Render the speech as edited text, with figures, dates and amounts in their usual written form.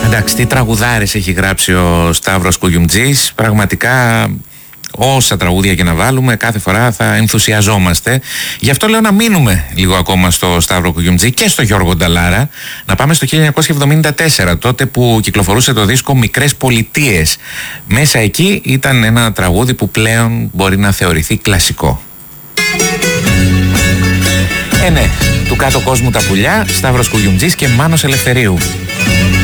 Εντάξει, τι τραγουδάρες έχει γράψει ο Σταύρος Κουγιουμτζής. Πραγματικά όσα τραγούδια και να βάλουμε, κάθε φορά θα ενθουσιαζόμαστε. Γι' αυτό λέω να μείνουμε λίγο ακόμα στο Σταύρο Κουγιουμτζή και στο Γιώργο Νταλάρα. Να πάμε στο 1974, τότε που κυκλοφορούσε το δίσκο Μικρές Πολιτείες. Μέσα εκεί ήταν ένα τραγούδι που πλέον μπορεί να θεωρηθεί κλασικό. Ναι, του κάτω κόσμου τα πουλιά, Σταύρος Κουγιουμτζής και Μάνος Ελευθερίου.